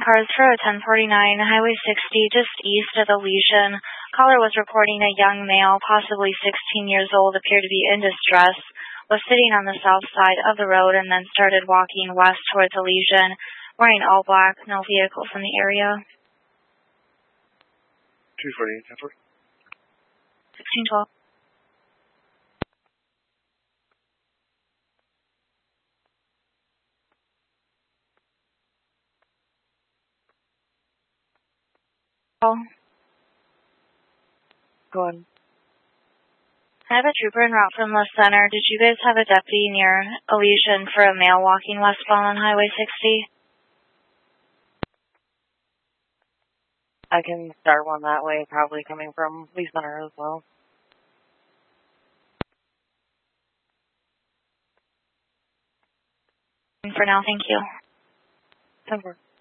cars for a 1049 Highway 60 just east of Elysian. Caller was reporting a young male, possibly 16 years old, appeared to be in distress, was sitting on the south side of the road and then started walking west towards Elysian, wearing all black, no vehicles in the area. 248, 10-4. 1612. Go on. I have a trooper en route from the center. Did you guys have a deputy near Elysian for a male walking westbound on Highway 60? I can start one that way, probably coming from Lee Center as well. For now, thank you. 10-4.